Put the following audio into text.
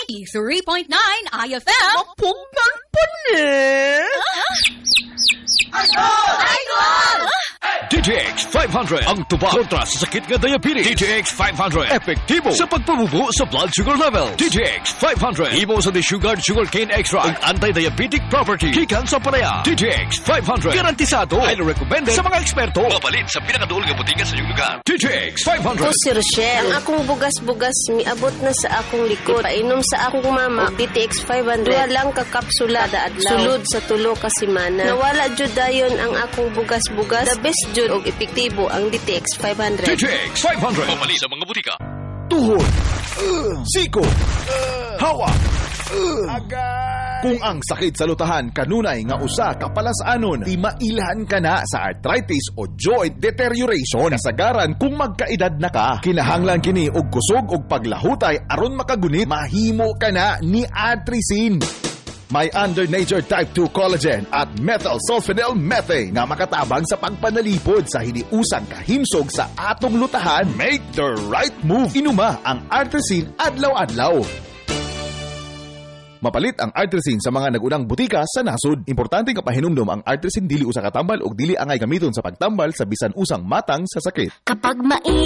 93.9 IFM. Punggan pa ni. Idol! DTX 500 ang tuba kontra sa sakit nga diabetes. DTX 500 epektibo sa pagpabubo sa blood sugar level. DTX 500 imo sa sugar cane extra ang anti-diabetic property gikan sa palaya. DTX 500 garantisado highly recommended sa mga eksperto. Mapalit sa pinakaduol nga butingan sa inyong lugar. DTX 500. Ako si Rochelle. Ang akong bugas-bugas miabot na sa akong likod. Painom sa akong mama DTX 500. Duha lang ka kapsula adlaw. Sulod sa tulo ka semana. Nawala jud dayon ang akong bugas-bugas. The best jud og epektibo ang DTX 500. DTX 500 mapalit sa mga butika. Tuhod, siko, hawa, Kung ang sakit sa lutahan kanunay nga usa ka palasanon, di mailhan ka na sa arthritis o joint deterioration. Kasagaran kung magkaedad na ka, kinahanglan kini og kusog og paglahutay aron makagunit, mahimo ka na ni Artrisin. May under nature type 2 collagen at methyl sulfonyl methane nga makatabang sa pagpanalipod sa hiniusang kahimsog sa atong lutahan. Make the right move. Inuma ang Artrisin adlaw-adlaw. Mapalit ang Artrisin sa mga nagunang butika sa nasod. Importante nga pahinumdom ang Artrisin dili usa ka tambal ug dili angay gamiton sa pagtambal sa bisan usang matang sa sakit. Kapag